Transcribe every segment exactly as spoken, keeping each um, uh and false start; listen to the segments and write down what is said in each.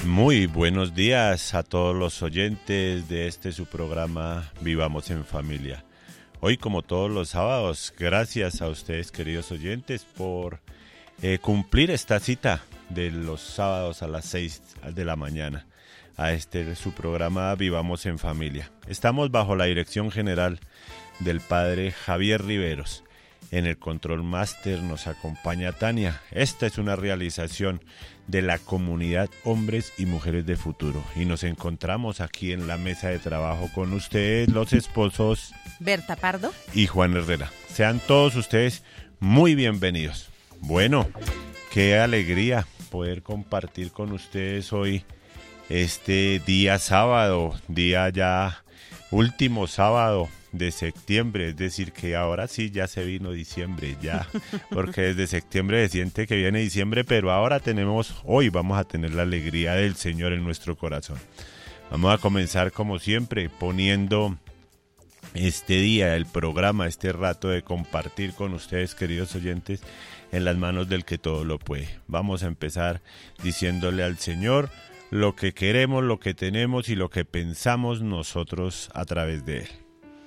Muy buenos días a todos los oyentes de este su programa Vivamos en Familia. Hoy, como todos los sábados, gracias a ustedes, queridos oyentes, por eh, cumplir esta cita de los sábados a las seis de la mañana a este su programa Vivamos en Familia. Estamos bajo la dirección general del padre Javier Riveros. En el control máster nos acompaña Tania. Esta es una realización de la comunidad Hombres y Mujeres de Futuro. Y nos encontramos aquí en la mesa de trabajo con ustedes, los esposos Berta Pardo y Juan Herrera. Sean todos ustedes muy bienvenidos. Bueno, qué alegría poder compartir con ustedes hoy este día sábado, día ya último sábado de septiembre, es decir que ahora sí ya se vino diciembre ya, porque desde septiembre se siente que viene diciembre, pero ahora tenemos, hoy vamos a tener la alegría del Señor en nuestro corazón. Vamos a comenzar como siempre poniendo este día, el programa, este rato de compartir con ustedes, queridos oyentes, en las manos del que todo lo puede. Vamos a empezar diciéndole al Señor lo que queremos, lo que tenemos y lo que pensamos nosotros a través de Él.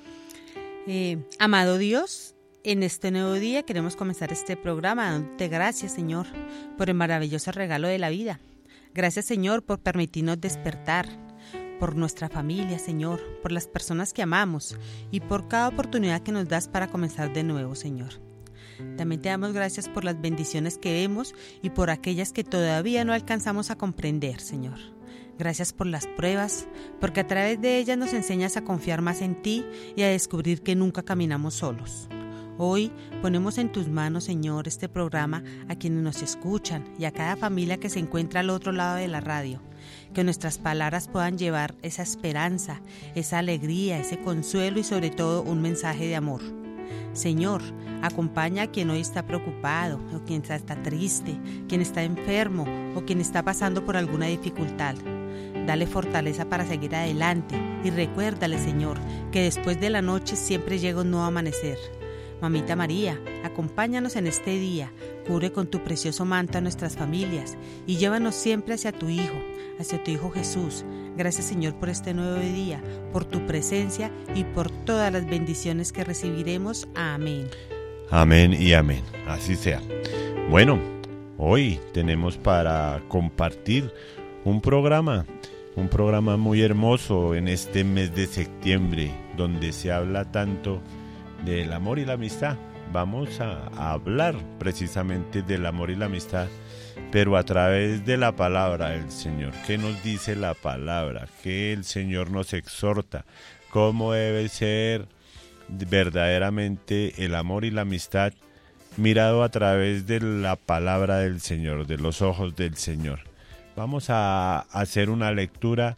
Eh, amado Dios, en este nuevo día queremos comenzar este programa dándote gracias, Señor, por el maravilloso regalo de la vida. Gracias, Señor, por permitirnos despertar, por nuestra familia, Señor, por las personas que amamos y por cada oportunidad que nos das para comenzar de nuevo, Señor. También te damos gracias por las bendiciones que vemos y por aquellas que todavía no alcanzamos a comprender, Señor. Gracias por las pruebas, porque a través de ellas nos enseñas a confiar más en ti y a descubrir que nunca caminamos solos. Hoy ponemos en tus manos, Señor, este programa a quienes nos escuchan y a cada familia que se encuentra al otro lado de la radio. Que nuestras palabras puedan llevar esa esperanza, esa alegría, ese consuelo y sobre todo un mensaje de amor. Señor, acompaña a quien hoy está preocupado, o quien está triste, quien está enfermo o quien está pasando por alguna dificultad. Dale fortaleza para seguir adelante y recuérdale, Señor, que después de la noche siempre llega un nuevo amanecer. Mamita María, acompáñanos en este día, cubre con tu precioso manto a nuestras familias y llévanos siempre hacia tu Hijo, hacia tu Hijo Jesús. Gracias, Señor, por este nuevo día, por tu presencia y por todas las bendiciones que recibiremos. Amén. Amén y amén. Así sea. Bueno, hoy tenemos para compartir un programa, un programa muy hermoso en este mes de septiembre, donde se habla tanto del amor y la amistad. Vamos a, a hablar precisamente del amor y la amistad, pero a través de la palabra del Señor. ¿Qué nos dice la palabra? ¿Qué el Señor nos exhorta? ¿Cómo debe ser verdaderamente el amor y la amistad mirado a través de la palabra del Señor, de los ojos del Señor? Vamos a hacer una lectura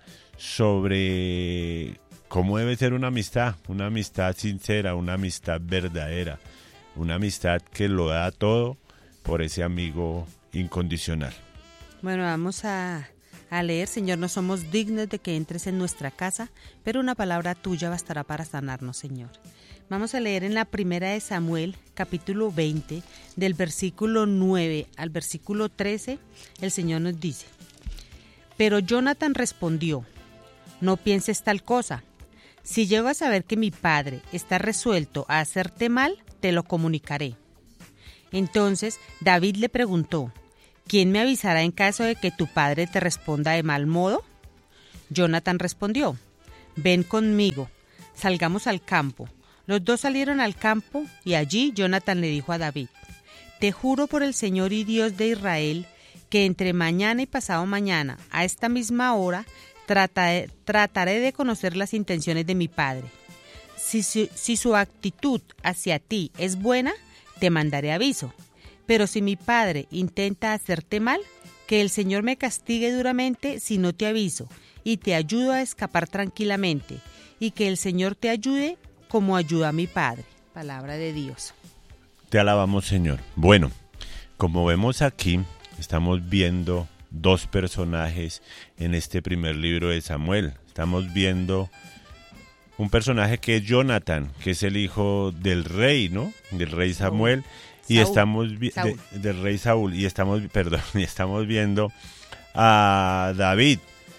sobre cómo debe ser una amistad, una amistad sincera, una amistad verdadera, una amistad que lo da todo por ese amigo incondicional. Bueno, vamos a, a leer. Señor, no somos dignos de que entres en nuestra casa, pero una palabra tuya bastará para sanarnos, Señor. Vamos a leer en la primera de Samuel, capítulo veinte, del versículo nueve al versículo trece, el Señor nos dice: Pero Jonathan respondió: No pienses tal cosa. Si llego a saber que mi padre está resuelto a hacerte mal, te lo comunicaré. Entonces David le preguntó: ¿Quién me avisará en caso de que tu padre te responda de mal modo? Jonathan respondió: Ven conmigo, salgamos al campo. Los dos salieron al campo y allí Jonathan le dijo a David: Te juro por el Señor y Dios de Israel que entre mañana y pasado mañana, a esta misma hora, trataré, trataré de conocer las intenciones de mi padre. Si, si, si su actitud hacia ti es buena, te mandaré aviso. Pero si mi padre intenta hacerte mal, que el Señor me castigue duramente si no te aviso, y te ayudo a escapar tranquilamente, y que el Señor te ayude como ayuda a mi padre. Palabra de Dios. Te alabamos, Señor. Bueno, como vemos aquí, estamos viendo dos personajes en este primer libro de Samuel. Estamos viendo un personaje que es Jonathan, que es el hijo del rey, ¿no? Del rey Samuel. Y Saúl. estamos vi- Saúl. de, del rey Saúl. Y estamos, perdón, y estamos viendo a David,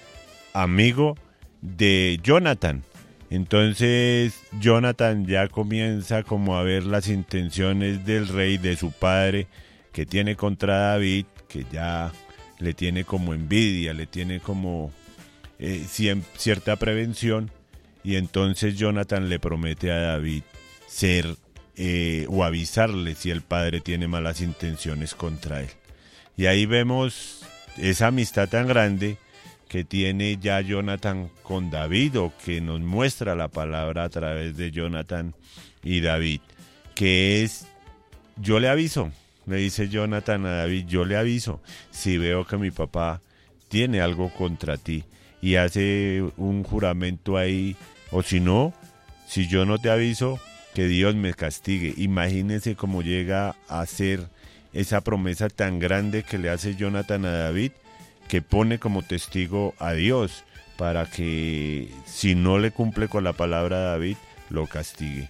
amigo de Jonathan. Entonces Jonathan ya comienza como a ver las intenciones del rey, de su padre, que tiene contra David, que ya le tiene como envidia, le tiene como eh, cierta prevención, y entonces Jonathan le promete a David ser eh, o avisarle si el padre tiene malas intenciones contra él. Y ahí vemos esa amistad tan grande que tiene ya Jonathan con David, o que nos muestra la palabra a través de Jonathan y David, que es: yo le aviso, le dice Jonathan a David, yo le aviso si veo que mi papá tiene algo contra ti, y hace un juramento ahí, o si no, si yo no te aviso, que Dios me castigue. Imagínense cómo llega a ser esa promesa tan grande que le hace Jonathan a David, que pone como testigo a Dios para que, si no le cumple con la palabra a David, lo castigue.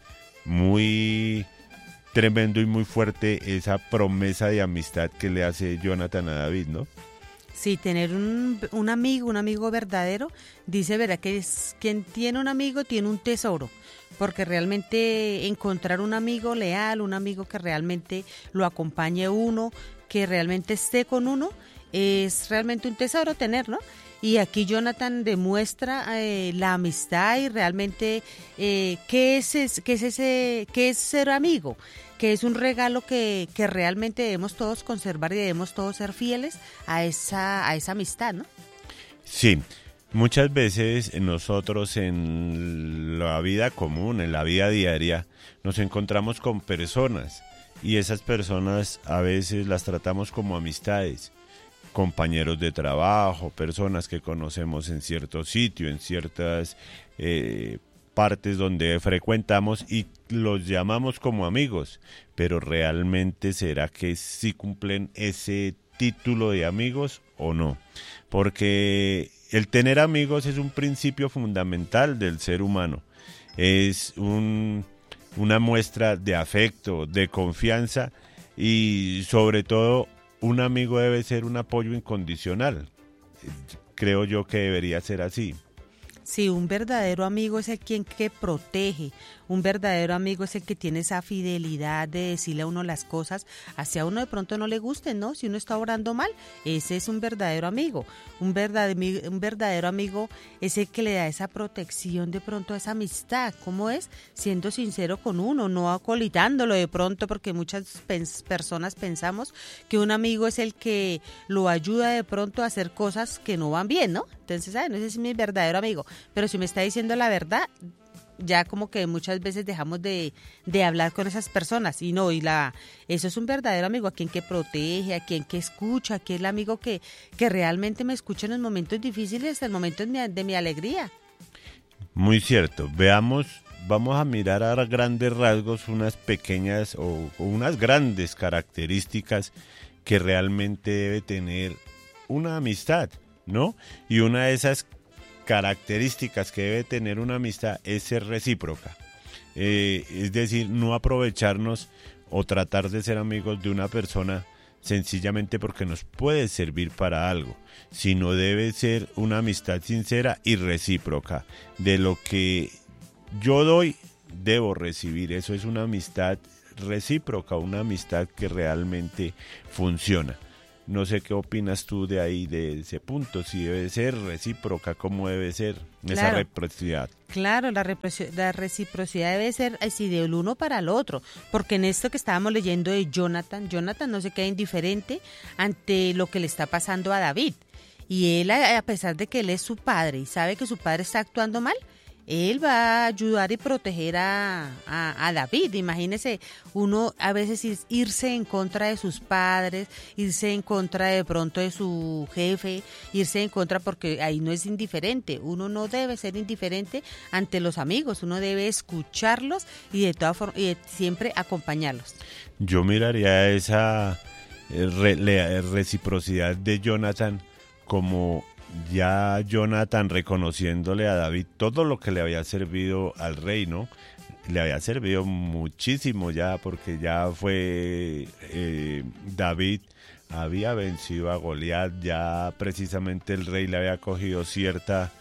Muy tremendo y muy fuerte esa promesa de amistad que le hace Jonathan a David, ¿no? Sí, tener un, un amigo, un amigo verdadero, dice, verá, que es, quien tiene un amigo tiene un tesoro, porque realmente encontrar un amigo leal, un amigo que realmente lo acompañe uno, que realmente esté con uno, es realmente un tesoro tener, ¿no? Y aquí Jonathan demuestra eh, la amistad y realmente eh, qué es, es, qué es ese, qué es ser amigo, que es un regalo que, que realmente debemos todos conservar y debemos todos ser fieles a esa, a esa amistad, ¿no? Sí, muchas veces nosotros en la vida común, en la vida diaria, nos encontramos con personas, y esas personas a veces las tratamos como amistades. Compañeros de trabajo, personas que conocemos en cierto sitio, en ciertas eh, partes donde frecuentamos, y los llamamos como amigos, pero realmente ¿será que sí cumplen ese título de amigos o no? Porque el tener amigos es un principio fundamental del ser humano, es un, una muestra de afecto, de confianza, y sobre todo un amigo debe ser un apoyo incondicional. Creo yo que debería ser así. Sí, un verdadero amigo es el quien que protege, un verdadero amigo es el que tiene esa fidelidad de decirle a uno las cosas, así a uno de pronto no le guste, ¿no? Si uno está obrando mal, ese es un verdadero amigo. Un verdadero, un verdadero amigo es el que le da esa protección de pronto, esa amistad. ¿Cómo es? Siendo sincero con uno, no acolitándolo de pronto, porque muchas pens- personas pensamos que un amigo es el que lo ayuda de pronto a hacer cosas que no van bien, ¿no? Entonces, ¿sabes? No sé si es mi verdadero amigo, pero si me está diciendo la verdad, ya como que muchas veces dejamos de, de hablar con esas personas, y no, y la eso es un verdadero amigo, a quien que protege, a quien que escucha, a quien es el amigo que, que realmente me escucha en los momentos difíciles, en los momentos de mi, de mi alegría. Muy cierto. Veamos, vamos a mirar a grandes rasgos unas pequeñas o, o unas grandes características que realmente debe tener una amistad, ¿no? Y una de esas características que debe tener una amistad es ser recíproca, eh, es decir, no aprovecharnos o tratar de ser amigos de una persona sencillamente porque nos puede servir para algo, sino debe ser una amistad sincera y recíproca. De lo que yo doy, debo recibir. Eso es una amistad recíproca, una amistad que realmente funciona. No sé qué opinas tú de ahí, de ese punto, si debe ser recíproca, cómo debe ser esa Claro. reciprocidad. Claro, la, reproci- la reciprocidad debe ser así del uno para el otro, porque en esto que estábamos leyendo de Jonathan, Jonathan no se queda indiferente ante lo que le está pasando a David. Y él, a a pesar de que él es su padre y sabe que su padre está actuando mal, él va a ayudar y proteger a, a, a David. Imagínese, uno a veces ir- irse en contra de sus padres, irse en contra de pronto de su jefe, irse en contra, porque ahí no es indiferente. Uno no debe ser indiferente ante los amigos, uno debe escucharlos y de todas formas, y de- siempre acompañarlos. Yo miraría esa eh, re- le- reciprocidad de Jonathan como ya Jonathan reconociéndole a David todo lo que le había servido al rey, ¿no? Le había servido muchísimo ya, porque ya fue eh, David había vencido a Goliat, ya precisamente el rey le había cogido cierta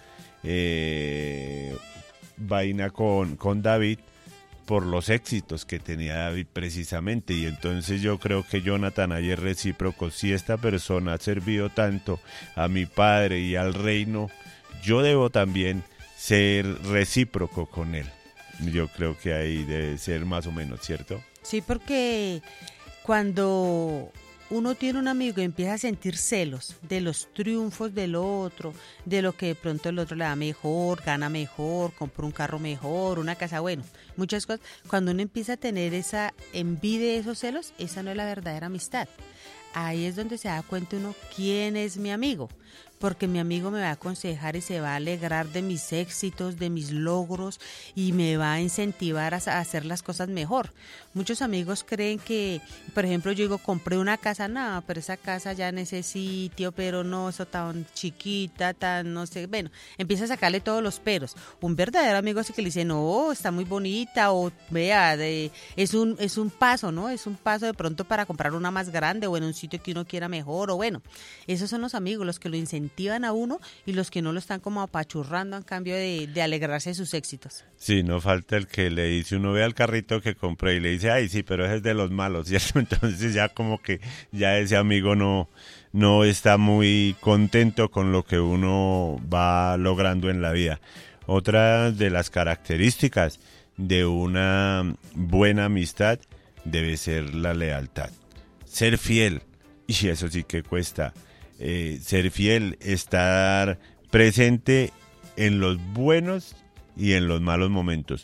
eh, vaina con, con David por los éxitos que tenía David precisamente, y entonces yo creo que Jonathan ahí es recíproco. Si esta persona ha servido tanto a mi padre y al reino, yo debo también ser recíproco con él. Yo creo que ahí debe ser más o menos, ¿cierto? Sí, porque cuando uno tiene un amigo y empieza a sentir celos de los triunfos del otro, de lo que de pronto el otro le da mejor, gana mejor, compra un carro mejor, una casa, bueno, muchas cosas. Cuando uno empieza a tener esa envidia, esos celos, esa no es la verdadera amistad. Ahí es donde se da cuenta uno quién es mi amigo, porque mi amigo me va a aconsejar y se va a alegrar de mis éxitos, de mis logros, y me va a incentivar a hacer las cosas mejor. Muchos amigos creen que, por ejemplo, yo digo, compré una casa, no, pero esa casa ya en ese sitio, pero no, eso tan chiquita, tan no sé, bueno, empieza a sacarle todos los peros. Un verdadero amigo sí que le dice, no, está muy bonita, o vea, de, es un es un paso, ¿no? Es un paso de pronto para comprar una más grande, o en un sitio que uno quiera mejor, o bueno, esos son los amigos, los que lo incentivan a uno y los que no lo están como apachurrando en cambio de, de alegrarse de sus éxitos. Sí, no falta el que le dice, uno ve al carrito que compré y le dice, ay, sí, pero ese es de los malos, ¿cierto? Entonces ya como que ya ese amigo no, no está muy contento con lo que uno va logrando en la vida. Otra de las características de una buena amistad debe ser la lealtad. Ser fiel, y eso sí que cuesta. Eh, ser fiel, estar presente en los buenos y en los malos momentos,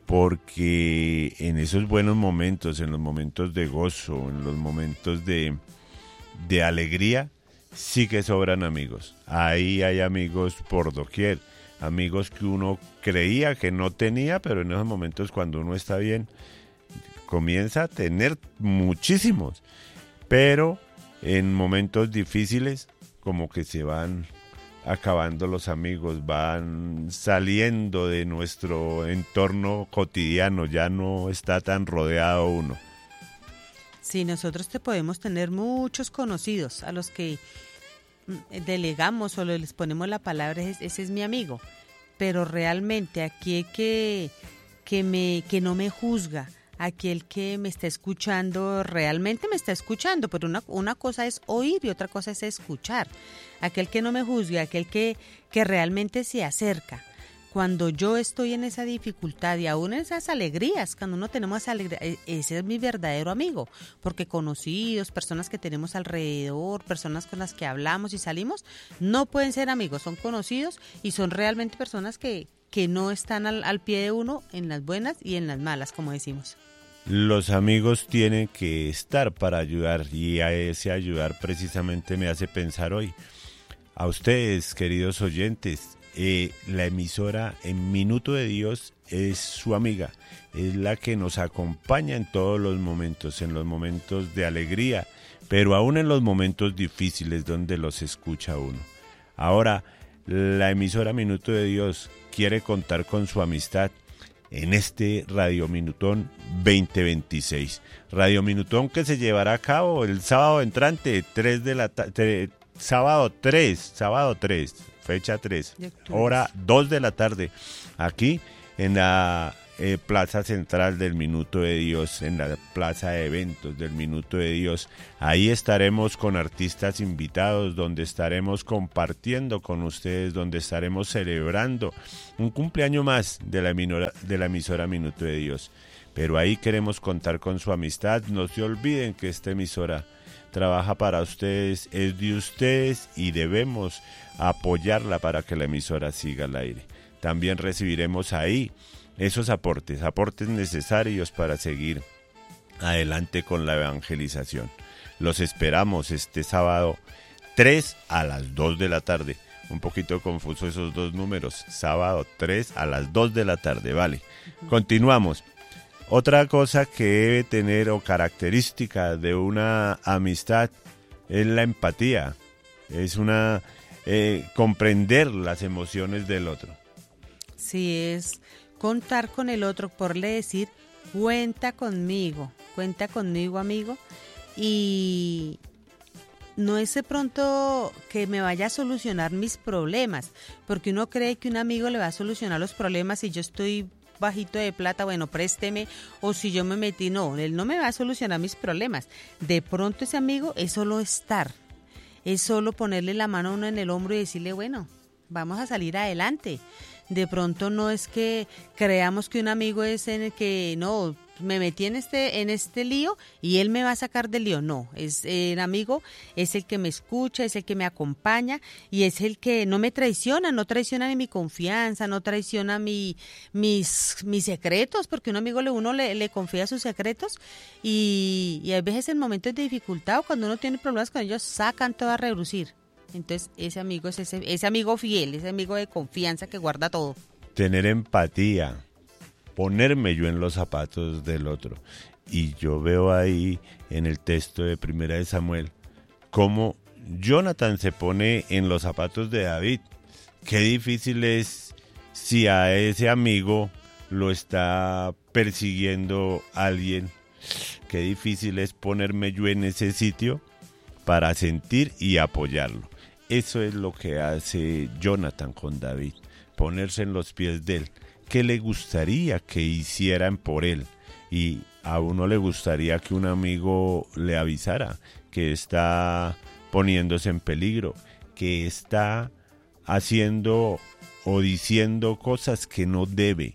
porque en esos buenos momentos, en los momentos de gozo, en los momentos de, de alegría, sí que sobran amigos. Ahí hay amigos por doquier, amigos que uno creía que no tenía, pero en esos momentos cuando uno está bien, comienza a tener muchísimos, pero en momentos difíciles como que se van acabando los amigos, van saliendo de nuestro entorno cotidiano, ya no está tan rodeado uno. Sí, nosotros te podemos tener muchos conocidos a los que delegamos o les ponemos la palabra, ese es mi amigo, pero realmente aquí que, que, me, que no me juzga, aquel que me está escuchando, realmente me está escuchando, pero una, una cosa es oír y otra cosa es escuchar. Aquel que no me juzga, aquel que, que realmente se acerca. Cuando yo estoy en esa dificultad y aún en esas alegrías, cuando no tenemos alegría, ese es mi verdadero amigo, porque conocidos, personas que tenemos alrededor, personas con las que hablamos y salimos, no pueden ser amigos, son conocidos y son realmente personas que, que no están al, al pie de uno en las buenas y en las malas, como decimos. Los amigos tienen que estar para ayudar, y a ese ayudar precisamente me hace pensar hoy. A ustedes, queridos oyentes, eh, la emisora En Minuto de Dios es su amiga, es la que nos acompaña en todos los momentos, en los momentos de alegría, pero aún en los momentos difíciles donde los escucha uno. Ahora, la emisora Minuto de Dios quiere contar con su amistad en este Radio Minutón veinte veintiséis. Radio Minutón que se llevará a cabo el sábado entrante, tres de la tarde, sábado tres, sábado tres, fecha tres, hora dos de la tarde, aquí en la eh, Plaza Central del Minuto de Dios, en la Plaza de Eventos del Minuto de Dios. Ahí estaremos con artistas invitados, donde estaremos compartiendo con ustedes, donde estaremos celebrando un cumpleaños más de la, minora, de la emisora Minuto de Dios. Pero ahí queremos contar con su amistad. No se olviden que esta emisora trabaja para ustedes, es de ustedes y debemos apoyarla para que la emisora siga al aire. También recibiremos ahí esos aportes, aportes necesarios para seguir adelante con la evangelización. Los esperamos este sábado tres a las dos de la tarde. Un poquito confuso esos dos números. Sábado tres a las dos de la tarde, vale. Uh-huh. Continuamos. Otra cosa que debe tener o característica de una amistad es la empatía. Es una eh, comprender las emociones del otro. Sí, es contar con el otro, porle decir, cuenta conmigo, cuenta conmigo, amigo, y, no es de pronto que me vaya a solucionar mis problemas, porque uno cree que un amigo le va a solucionar los problemas si yo estoy bajito de plata, bueno, présteme, o si yo me metí, no, él no me va a solucionar mis problemas. De pronto ese amigo es solo estar, es solo ponerle la mano a uno en el hombro y decirle, bueno, vamos a salir adelante. De pronto no es que creamos que un amigo es en el que, no, me metí en este en este lío y él me va a sacar del lío. No, es el amigo es el que me escucha, es el que me acompaña y es el que no me traiciona, no traiciona ni mi confianza, no traiciona mi, mis, mis secretos, porque un amigo le, uno le, le confía sus secretos y, y a veces en momentos de dificultad o cuando uno tiene problemas con ellos, sacan todo a relucir. Entonces ese amigo es ese, ese amigo fiel, ese amigo de confianza que guarda todo. Tener empatía, ponerme yo en los zapatos del otro. Y yo veo ahí en el texto de Primera de Samuel cómo Jonathan se pone en los zapatos de David. Qué difícil es si a ese amigo lo está persiguiendo alguien. Qué difícil es ponerme yo en ese sitio para sentir y apoyarlo. Eso es lo que hace Jonathan con David, ponerse en los pies de él. ¿Qué le gustaría que hicieran por él? Y a uno le gustaría que un amigo le avisara que está poniéndose en peligro, que está haciendo o diciendo cosas que no debe.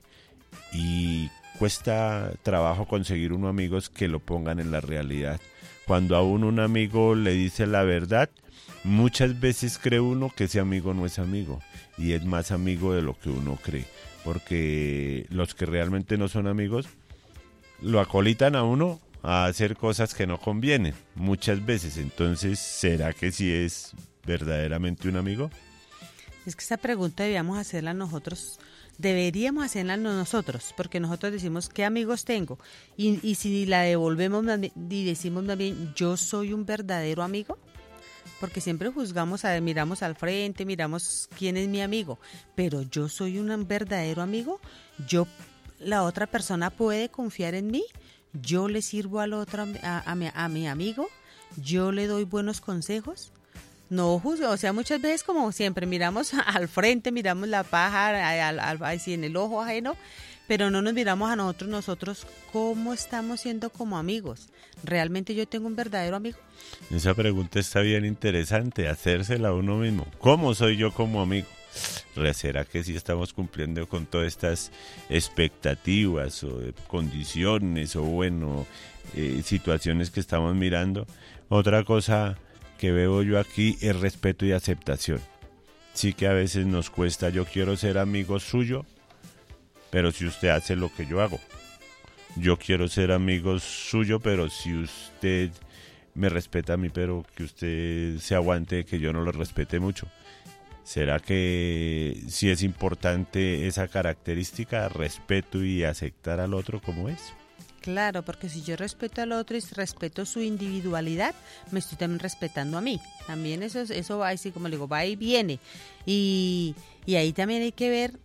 Y cuesta trabajo conseguir unos amigos que lo pongan en la realidad. Cuando a uno un amigo le dice la verdad, muchas veces cree uno que ese amigo no es amigo y es más amigo de lo que uno cree, porque los que realmente no son amigos lo acolitan a uno a hacer cosas que no convienen muchas veces. Entonces, ¿será que sí es verdaderamente un amigo? Es que esa pregunta debíamos hacerla nosotros, deberíamos hacerla nosotros, porque nosotros decimos ¿qué amigos tengo? Y, y si la devolvemos y decimos más bien ¿yo soy un verdadero amigo? Porque siempre juzgamos, a, miramos al frente, miramos quién es mi amigo, pero ¿yo soy un verdadero amigo? ¿Yo, la otra persona puede confiar en mí? ¿Yo le sirvo al otro, a, a, mi, a mi amigo? ¿Yo le doy buenos consejos? No juzgo, o sea, muchas veces como siempre miramos al frente, miramos la paja al, al, así en el ojo ajeno, pero no nos miramos a nosotros, nosotros cómo estamos siendo como amigos. ¿Realmente yo tengo un verdadero amigo? Esa pregunta está bien interesante, hacérsela a uno mismo. ¿Cómo soy yo como amigo? ¿Será que sí estamos cumpliendo con todas estas expectativas o condiciones o bueno, eh, situaciones que estamos mirando? Otra cosa que veo yo aquí es respeto y aceptación. Sí que a veces nos cuesta, yo quiero ser amigo suyo, pero si usted hace lo que yo hago. Yo quiero ser amigo suyo, pero si usted me respeta a mí, pero que usted se aguante, que yo no lo respete mucho. ¿Será que sí es importante esa característica, respeto y aceptar al otro como es? Claro, porque si yo respeto al otro y respeto su individualidad, me estoy también respetando a mí. También eso, eso va así, como le digo, va y viene. Y, y ahí también hay que ver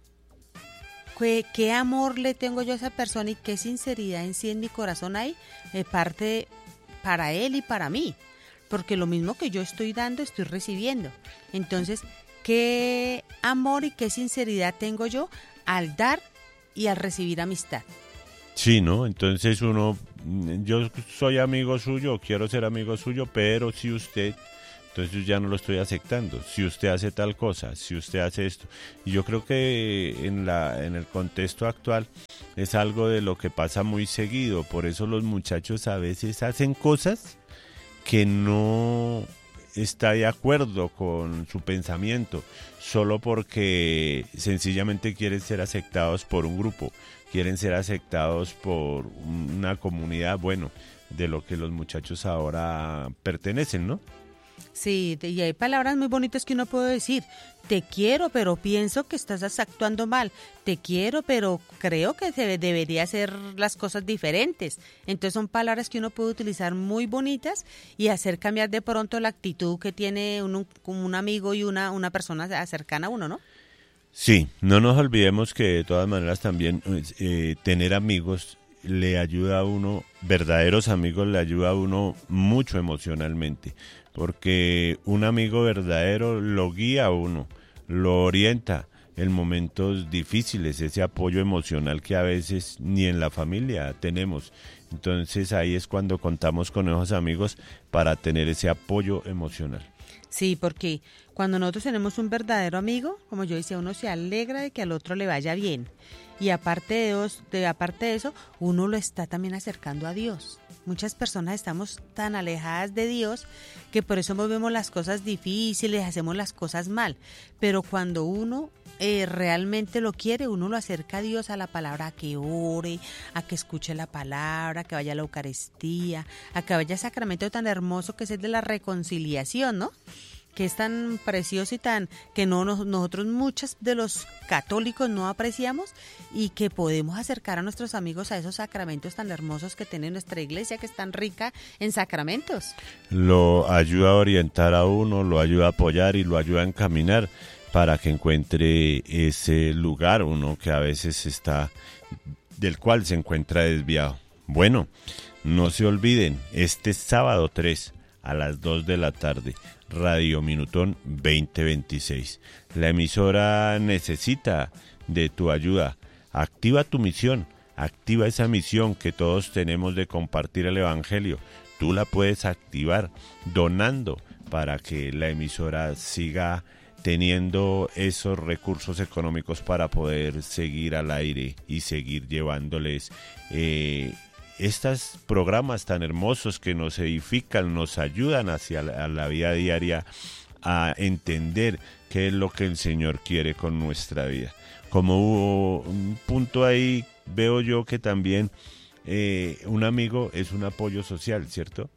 qué, qué amor le tengo yo a esa persona y qué sinceridad en sí en mi corazón hay, de parte para él y para mí. Porque lo mismo que yo estoy dando, estoy recibiendo. Entonces, ¿qué amor y qué sinceridad tengo yo al dar y al recibir amistad? Sí, ¿no? Entonces uno, yo soy amigo suyo, quiero ser amigo suyo, pero si usted, entonces yo ya no lo estoy aceptando. Si usted hace tal cosa, si usted hace esto. Y yo creo que en la en el contexto actual es algo de lo que pasa muy seguido. Por eso los muchachos a veces hacen cosas que no está de acuerdo con su pensamiento, solo porque sencillamente quieren ser aceptados por un grupo, quieren ser aceptados por una comunidad, bueno, de lo que los muchachos ahora pertenecen, ¿no? Sí, y hay palabras muy bonitas que uno puede decir. Te quiero, pero pienso que estás actuando mal. Te quiero, pero creo que se debería hacer las cosas diferentes. Entonces son palabras que uno puede utilizar muy bonitas y hacer cambiar de pronto la actitud que tiene un, un, un amigo y una, una persona cercana a uno, ¿no? Sí, no nos olvidemos que de todas maneras también eh, tener amigos le ayuda a uno, verdaderos amigos le ayuda a uno mucho emocionalmente, porque un amigo verdadero lo guía a uno, lo orienta en momentos difíciles, ese apoyo emocional que a veces ni en la familia tenemos. Entonces ahí es cuando contamos con esos amigos para tener ese apoyo emocional. Sí, porque cuando nosotros tenemos un verdadero amigo, como yo decía, uno se alegra de que al otro le vaya bien. Y aparte de, os, de, aparte de eso, uno lo está también acercando a Dios. Muchas personas estamos tan alejadas de Dios que por eso vemos las cosas difíciles, hacemos las cosas mal. Pero cuando uno eh, realmente lo quiere, uno lo acerca a Dios, a la palabra, a que ore, a que escuche la palabra, a que vaya a la Eucaristía, a que vaya al sacramento tan hermoso que es el de la reconciliación, ¿no? Que es tan precioso y tan que no nos, nosotros muchos de los católicos no apreciamos y que podemos acercar a nuestros amigos a esos sacramentos tan hermosos que tiene nuestra iglesia, que es tan rica en sacramentos. Lo ayuda a orientar a uno, lo ayuda a apoyar y lo ayuda a encaminar para que encuentre ese lugar, uno que a veces está, del cual se encuentra desviado. Bueno, no se olviden, este sábado tres a las dos de la tarde, Radio Minutón veinte veintiséis. La emisora necesita de tu ayuda. Activa tu misión, activa esa misión que todos tenemos de compartir el Evangelio. Tú la puedes activar donando para que la emisora siga teniendo esos recursos económicos para poder seguir al aire y seguir llevándoles eh, estos programas tan hermosos que nos edifican, nos ayudan hacia la, a la vida diaria a entender qué es lo que el Señor quiere con nuestra vida. Como hubo un punto ahí, veo yo que también eh, un amigo es un apoyo social, ¿cierto?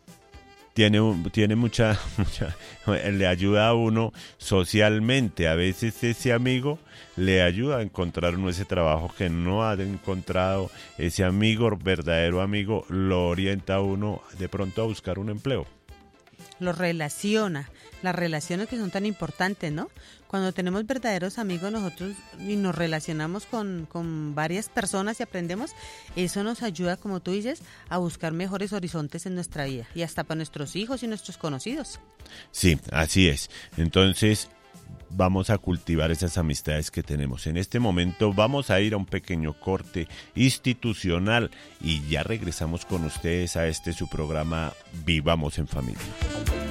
Tiene, un, tiene mucha, mucha, le ayuda a uno socialmente. A veces ese amigo le ayuda a encontrar uno ese trabajo que no ha encontrado. Ese amigo, verdadero amigo, lo orienta a uno de pronto a buscar un empleo. Lo relaciona, las relaciones que son tan importantes, ¿no? Cuando tenemos verdaderos amigos nosotros y nos relacionamos con, con varias personas y aprendemos, eso nos ayuda, como tú dices, a buscar mejores horizontes en nuestra vida y hasta para nuestros hijos y nuestros conocidos. Sí, así es. Entonces vamos a cultivar esas amistades que tenemos. En este momento vamos a ir a un pequeño corte institucional y ya regresamos con ustedes a este su programa Vivamos en Familia.